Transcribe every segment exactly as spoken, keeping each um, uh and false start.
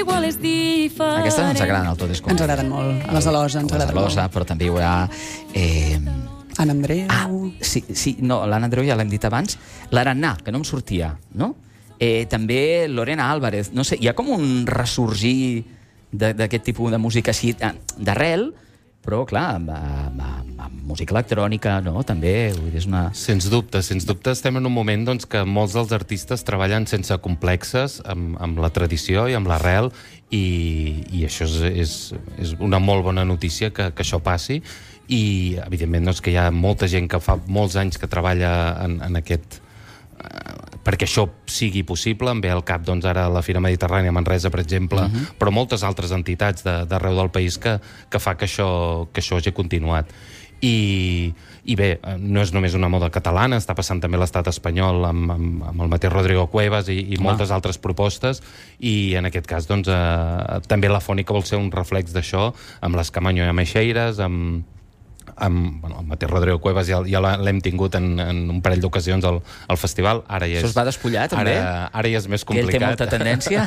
igual és diferent. Aquestes ens agraden al Tot és com Ens agraden molt. Les de l'Osa ens agraden molt. Les de l'Osa, però també hi haurà... Eh... Anna Andreu... Ah, sí, sí, no, l'Anna Andreu ja l'hem dit abans. L'Arannà, que no em sortia, no? Eh, també Lorena Álvarez. No sé, hi ha com un ressorgir d'aquest tipus de música així d'arrel, però, clar, amb, amb, amb música electrònica, no? També, vull dir, és una... Sens dubte, sens dubte estem en un moment doncs, que molts dels artistes treballen sense complexes amb, amb la tradició i amb l'arrel, i, i això és, és, és una molt bona notícia que, que això passi, i, evidentment, doncs, que hi ha molta gent que fa molts anys que treballa en, en aquest... perquè això sigui possible. Em ve al cap doncs, ara la Fira Mediterrània a Manresa, per exemple, uh -huh. però moltes altres entitats d'arreu del país que, que fa que això, que això hagi continuat. I, I bé, no és només una moda catalana, està passant també a l'estat espanyol amb, amb, amb el mateix Rodrigo Cuevas i, i moltes ah. altres propostes, i en aquest cas doncs, eh, també la Fònica vol ser un reflex d'això, amb les Camaño i Ameixeiras, amb amb bueno, el mateix Rodrigo Cuevas ja, ja l'hem tingut en, en un parell d'ocasions al, al festival. Ara ja és, Això es va despullar, també? Ara, ara ja és més complicat. Que ell té molta tendència.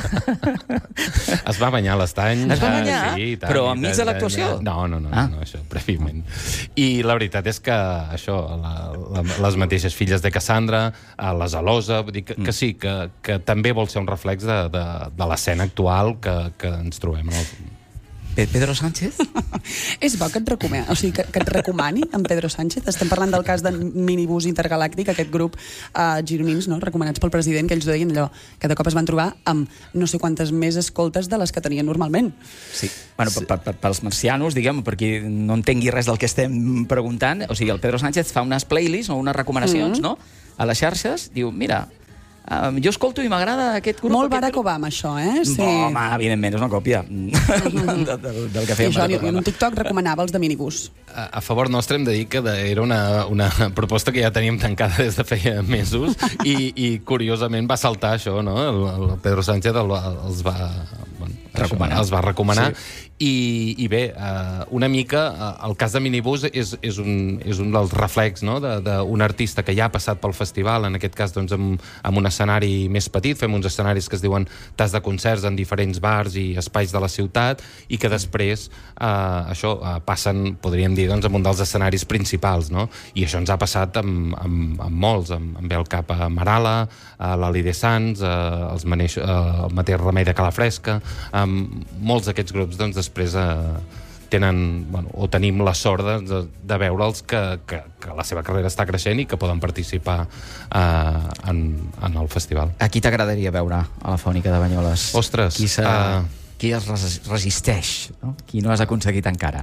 Es va banyar l'estany. Es va banyar? Sí, tant, però enmig de l'actuació? No, no, no, ah. no, això, prèviament. I la veritat és que això, la, la, les mateixes filles de Cassandra, les Alosa, vull dir que, que sí, que, que també vol ser un reflex de, de, de l'escena actual que, que ens trobem en el... Pedro Sánchez? És bo que et, recomani, o sigui, que, que et recomani en Pedro Sánchez. Estem parlant del cas de Minibús Intergalàctic, aquest grup uh, gironins, no?, recomanats pel president, que ells deien allò, que de cop es van trobar amb no sé quantes més escoltes de les que tenien normalment. Sí, bueno, sí. Per, per, pels marcianos, diguem, perquè no entengui res del que estem preguntant, o sigui, el Pedro Sánchez fa unes playlists o unes recomanacions, mm-hmm. no?, a les xarxes, diu, mira... Um, jo escolto i m'agrada aquest grup... Molt aquest Barack grup. Obama, això, eh? Sí. Home, evidentment, és una còpia del, del que feia Barack Obama. I en un TikTok recomanava els de Minibús. A, a favor nostre hem de dir que de, era una, una proposta que ja teníem tancada des de feia mesos i, i curiosament va saltar això, no? El, el Pedro Sánchez el, els va... Bueno, recomanar. Això, els va recomanar. Sí. I, i bé, uh, una mica el cas de Minibús és, és, un, és un dels reflex, no?, d'un artista que ja ha passat pel festival, en aquest cas doncs, amb, amb un escenari més petit. Fem uns escenaris que es diuen tas de concerts en diferents bars i espais de la ciutat, i que després uh, això uh, passen, podríem dir, doncs, amb un dels escenaris principals, no? I això ens ha passat amb, amb, amb molts, amb, amb el cap a Marala, a l'Ali de Sants, uh, els maneix, uh, el mateix Remei de Calafresca, amb molts d'aquests grups, doncs, després eh, tenen, bueno, o tenim la sort de, de veure'ls que, que, que la seva carrera està creixent i que poden participar eh, en, en el festival. A qui t'agradaria veure a la Fònica de Banyoles? Ostres! Qui, uh... qui es resisteix, no? Qui no has aconseguit encara?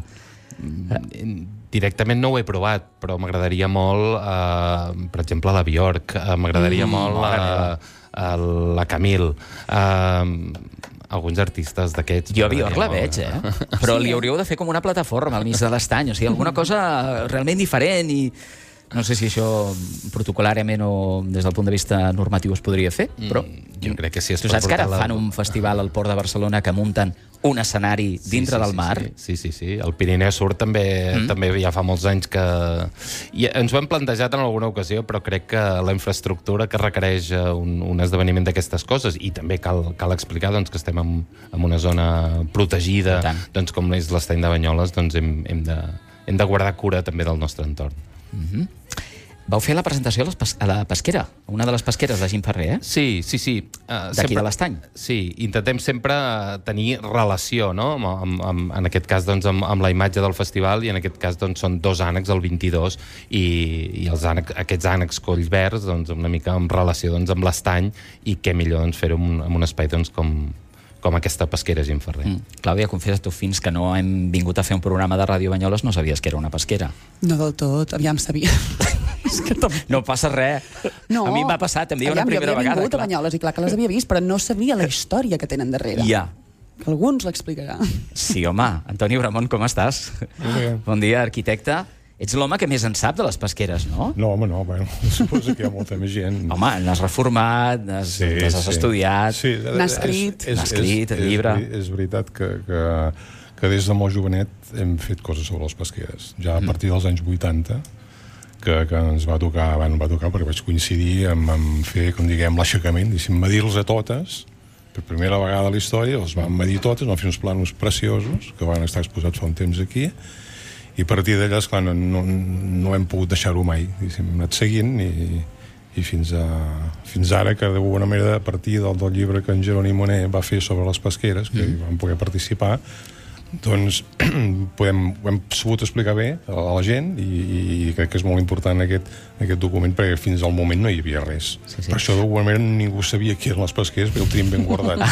Directament no ho he provat, però m'agradaria molt, eh, per exemple, la Bjork, eh, m'agradaria mm, molt la, la Camille, eh, alguns artistes d'aquests... Jo a Bjork la veig, eh? Però li hauríeu de fer com una plataforma al mig de l'estany, o sigui, alguna cosa realment diferent, i no sé si això protocolàriament o des del punt de vista normatiu es podria fer, però... Mm, jo crec que sí. Tu saps que ara fan un festival al Port de Barcelona que munten un escenari dintre sí, sí, del mar? Sí, sí, sí, sí. El Pirineu Sur també, mm. també ja fa molts anys que... I ens ho hem plantejat en alguna ocasió, però crec que la infraestructura que requereix un, un esdeveniment d'aquestes coses, i també cal, cal explicar doncs, que estem en, en una zona protegida, doncs, com és l'estany de Banyoles, doncs hem, hem, de, hem de guardar cura també del nostre entorn. Mm-hmm. Vau fer la presentació a, les a la pesquera, una de les pesqueres de Jim Ferrer, eh? Sí, sí, sí. Uh, D'aquí de l'estany. Sí, intentem sempre tenir relació, no?, amb, amb, amb, en aquest cas doncs, amb, amb la imatge del festival, i en aquest cas doncs, són dos ànecs, el vint-i-dos, i, i els ànecs, aquests ànecs collverds, doncs, una mica en relació doncs, amb l'estany, i què millor doncs, fer-ho en, en un espai doncs, com... com aquesta pesquera Jim Ferrer. Mm. Clàudia, confessa tu, fins que no hem vingut a fer un programa de Ràdio Banyoles no sabies que era una pesquera. No del tot, aviam sabia. És que no passa res. No. A mi m'ha passat, em diuen la primera vegada. Jo havia vingut a Banyoles i clar que les havia vist, però no sabia la història que tenen darrere. Ja. Que algú ens l'explicarà. Sí, home. Antoni Bramont, com estàs? Bé. Bon dia, arquitecte. Ets l'home que més en sap de les pesqueres, no? No, home, no. Bueno, suposo que hi ha molta més gent. Home, n'has reformat, n'has sí, has sí. estudiat... Sí, n'has escrit. N'has escrit, el llibre... És, és veritat que, que, que des de molt jovenet hem fet coses sobre les pesqueres. Ja a partir dels anys vuitanta, que, que ens va tocar, bueno, va tocar perquè vaig coincidir amb, amb fer, com diguem, l'aixecament, medir-les a totes per primera vegada a la història, els vam medir totes, van fer uns planos preciosos que van estar exposats fa un temps aquí, i a partir d'allà, esclar, no, no, no hem pogut deixar-ho mai. Hem anat seguint i, i fins, a, fins ara, que d'alguna manera, a partir del, del llibre que en Jeroni Moner va fer sobre les pesqueres, que mm. hi vam poder participar, doncs podem, ho hem sabut explicar bé a la gent i, i crec que és molt important aquest, aquest document, perquè fins al moment no hi havia res. Sí, sí. Per això d'alguna manera ningú sabia qui eren les pesqueres, perquè el teníem ben guardat.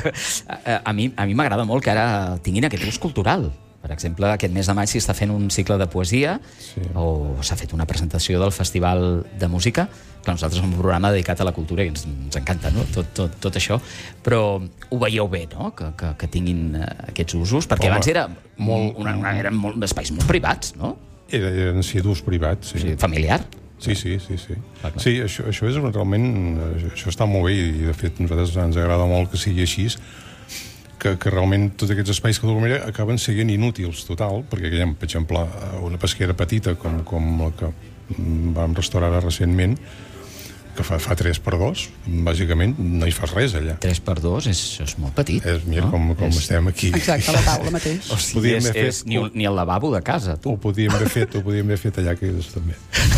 a, a mi a mi m'agrada molt que ara tinguin aquest ús cultural. Per exemple, aquest mes de maig s'hi està fent un cicle de poesia, sí. o s'ha fet una presentació del Festival de Música, que nosaltres som un programa dedicat a la cultura i ens, ens encanta, no? tot, tot, tot això, però ho veieu bé, no? que, que, que tinguin aquests usos, perquè Home, abans era molt, una, una, eren molt, espais molt privats, no? Era, eren sí, d'ús privats, sí. O sigui, familiar. Sí, sí, sí. sí. Clar, clar. Sí, això, això és realment... Això està molt bé i, de fet, a nosaltres ens agrada molt que sigui així, que, que realment tots aquests espais que d'alguna manera acaben sent inútils total, perquè hi ha, per exemple, una pesquera petita com, com la que vam restaurar recentment, que fa, fa tres per dos, bàsicament no hi fas res allà. tres per dos és, és molt petit. És, mira no? com, com és... estem aquí. Exacte, a la taula mateix. O sigui, és, fet, és ni, ni el lavabo de casa, tu. Ho podíem haver fet, ho podíem haver fet allà, que és també.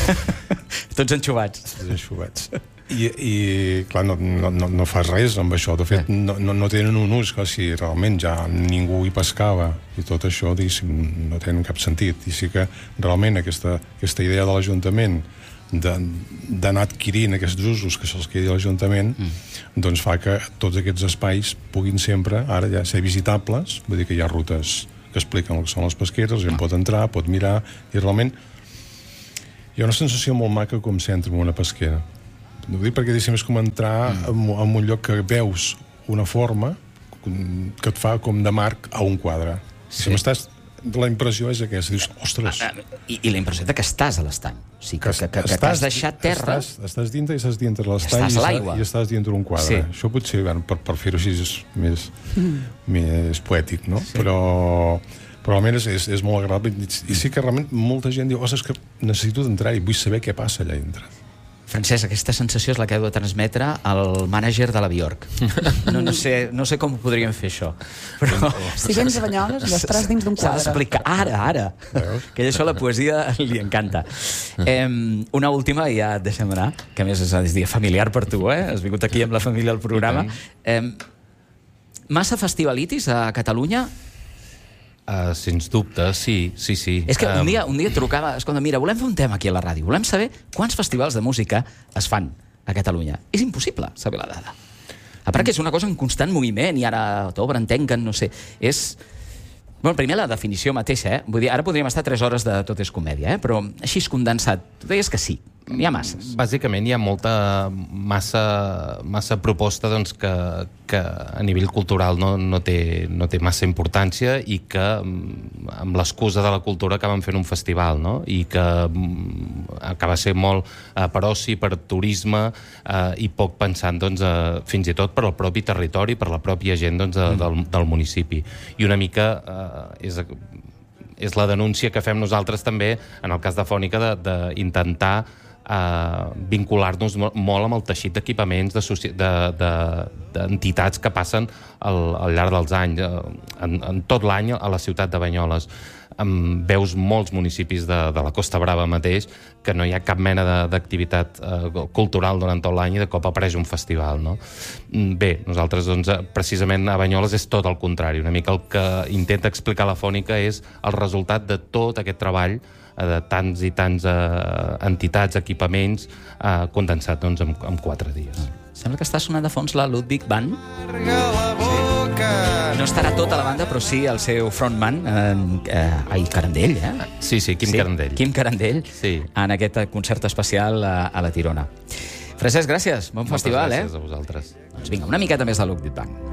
Tots enxubats. Tots enxubats. I, i clar, no, no, no fas res amb això. De fet, no, no, no tenen un ús, que si realment ja ningú hi pescava i tot això, no tenen cap sentit. I sí que realment aquesta, aquesta idea de l'Ajuntament d'anar adquirint aquests usos que se'ls quedi a l'Ajuntament, mm. doncs fa que tots aquests espais puguin sempre, ara ja ser visitables, vull dir que hi ha rutes que expliquen el que són les pesqueres, la gent pot entrar, pot mirar, i realment hi ha una sensació molt maca com si entra en una pesquera. No ho dic perquè és com entrar mm. en, en un lloc que veus una forma que et fa com de marc a un quadre. Sí. Si m'estàs... La impressió és aquesta, dius, ostres... I, i la impressió de que estàs a l'estany. O sigui, que, que, que, que, que has deixat terra... Estàs, estàs dintre i estàs dintre l'estany i, estàs, i estàs dintre un quadre. Sí. Això potser, bueno, per, per fer-ho així és més, mm. més poètic, no? Sí. Però, però almenys és, és molt agradable. I, i sí que realment molta gent diu, ostres, que necessito d'entrar i vull saber què passa allà dintre. Francesc, aquesta sensació és la que heu de transmetre al mànager de la Bjork. No, no, sé, no sé com ho podríem fer, això. Però... Si vens a Banyoles, l'estaràs dins d'un quadre. S'ha d'explicar ara, ara. Que això a la poesia li encanta. Eh, una última i ja et deixem anar, que a més és un dia familiar per tu, eh? Has vingut aquí amb la família al programa. Eh, massa festivalitis a Catalunya? Uh, sens dubte, sí, sí, sí. És que un dia, un dia trucava, escolta, mira, volem fer un tema aquí a la ràdio, volem saber quants festivals de música es fan a Catalunya. És impossible saber la dada. A part que és una cosa en constant moviment i ara t'obren, tanquen, no sé. És... Bueno, primer la definició mateixa, eh? Vull dir, ara podríem estar tres hores de Tot és comèdia, eh? Però així és condensat. Tu deies que sí. N'hi ha masses. Bàsicament hi ha molta massa, massa proposta doncs, que, que a nivell cultural no, no, té, no té massa importància i que amb l'excusa de la cultura acaben fent un festival, no? I que acaba sent molt eh, per oci, per turisme eh, i poc pensant doncs, eh, fins i tot per al propi territori, per la pròpia gent doncs, de, mm. del, del municipi. I una mica eh, és, és la denúncia que fem nosaltres també en el cas de Fònica d'intentar Uh, vincular-nos molt amb el teixit d'equipaments d'entitats de, de, que passen al, al llarg dels anys, en, en tot l'any a la ciutat de Banyoles. Um, veus molts municipis de, de la Costa Brava mateix que no hi ha cap mena d'activitat uh, cultural durant tot l'any i de cop apareix un festival, no? Bé, nosaltres doncs, precisament a Banyoles és tot el contrari. Una mica el que intenta explicar la Fònica és el resultat de tot aquest treball de tants i tants uh, entitats, equipaments, uh, condensat doncs, en, en quatre dies. Sembla que està sonant de fons la Ludwig Band. No estarà tota la banda, però sí el seu frontman, eh, eh, ai, Carandell, eh? Sí, sí, Quim sí, Carandell. Quim Carandell, sí. En aquest concert especial a, a la Tirona. Francesc, gràcies, bon Moltes festival, gràcies eh? a vosaltres. Doncs vinga, una miqueta més de Ludwig Band.